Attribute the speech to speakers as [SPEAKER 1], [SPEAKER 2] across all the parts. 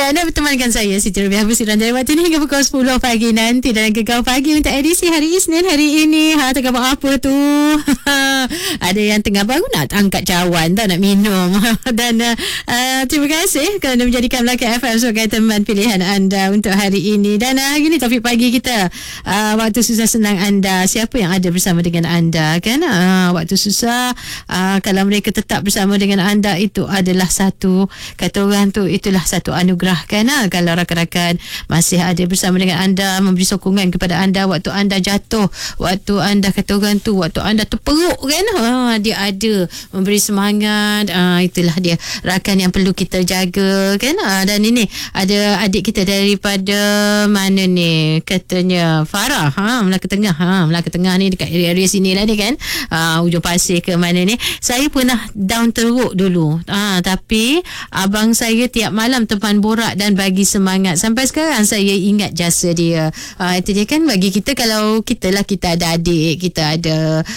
[SPEAKER 1] Ya, anda bertemankan saya Siti Rubiah Bersiran dari waktu ni hingga pukul 10 pagi nanti dalam Gegar Pagi untuk edisi hari Isnin hari ini. Tengah buat apa tu? Ada yang tengah baru nak angkat cawan, tak nak minum. Dan terima kasih kerana menjadikan Melaka FM sebagai teman pilihan anda untuk hari ini. Dan hari ini topik pagi kita, waktu susah senang anda, siapa yang ada bersama dengan anda, kan? Waktu susah, kalau mereka tetap bersama dengan anda, itu adalah satu, kata orang tu, itulah satu anugerah, kan? Kalau rakan-rakan masih ada bersama dengan anda, memberi sokongan kepada anda waktu anda jatuh, waktu anda, kata orang tu, waktu anda terperuk, kan? Dia ada memberi semangat. Itulah dia rakan yang perlu kita jaga, kan? Dan ini ada adik kita daripada mana ni, katanya Farah, Melaka Tengah ni, dekat area sini lah ni, kan? Ujung Pasir ke mana ni. Saya pernah down teruk dulu, tapi abang saya tiap malam teman borak dan bagi semangat. Sampai sekarang saya ingat jasa dia. Itu dia, kan? Bagi kita, kalau kita ada adik, kita ada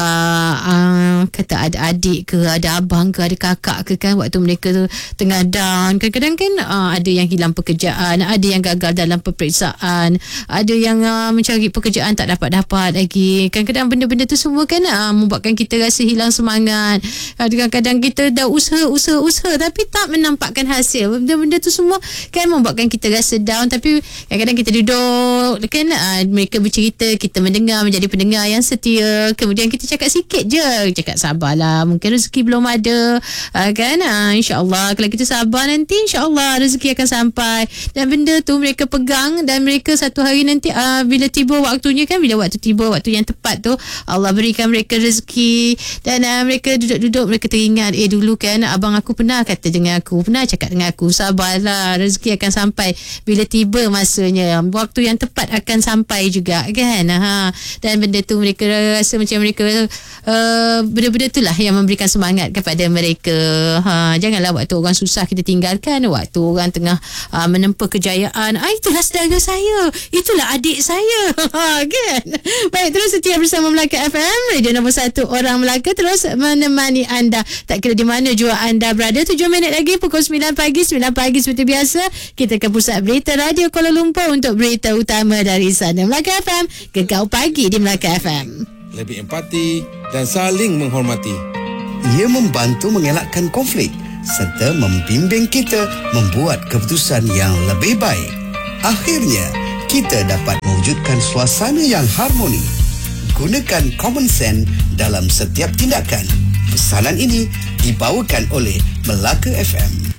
[SPEAKER 1] kata ada adik ke, ada abang ke, ada kakak ke, kan? Waktu mereka tu tengah down, kadang-kadang kan ada yang hilang pekerjaan, ada yang gagal dalam peperiksaan, ada yang mencari pekerjaan tak dapat lagi. Kadang-kadang benda-benda tu semua, kan, membuatkan kita rasa hilang semangat. Kadang-kadang kita dah usaha tapi tak menampakkan hasil. Benda-benda tu semua, kan, membuatkan kita rasa down. Tapi kadang-kadang kita duduk, kan, mereka bercerita, kita mendengar, menjadi pendengar yang setia. Kemudian kita cakap sikit je, cakap sabarlah, mungkin rezeki belum ada, kan? InsyaAllah kalau kita sabar, nanti insyaAllah rezeki akan sampai. Dan benda tu mereka pegang, dan mereka satu hari nanti, bila tiba waktunya, kan, bila waktu tiba, waktu yang tepat tu, Allah berikan mereka rezeki. Dan mereka duduk-duduk, mereka teringat, dulu, kan, abang aku pernah kata dengan aku, pernah cakap dengan aku, sabarlah, rezeki akan sampai bila tiba masanya, waktu yang tepat akan sampai juga, kan? Dan benda tu mereka rasa macam mereka benda-benda tu lah yang memberikan semangat kepada mereka. Janganlah waktu orang susah kita tinggalkan, waktu orang tengah menempa kejayaan, itulah saudara saya, itulah adik saya. Kan? Baik, terus setia bersama Melaka FM, radio nombor 1 orang Melaka, terus menemani anda tak kira di mana jua anda berada. 7 minit lagi pukul 9 pagi seperti biasa, kita ke pusat berita Radio Kuala Lumpur untuk berita utama dari sana. Melaka FM, Gegar Pagi di Melaka FM.
[SPEAKER 2] Lebih empati dan saling menghormati.
[SPEAKER 3] Ia membantu mengelakkan konflik serta membimbing kita membuat keputusan yang lebih baik. Akhirnya, kita dapat mewujudkan suasana yang harmoni. Gunakan common sense dalam setiap tindakan. Pesanan ini dibawakan oleh Melaka FM.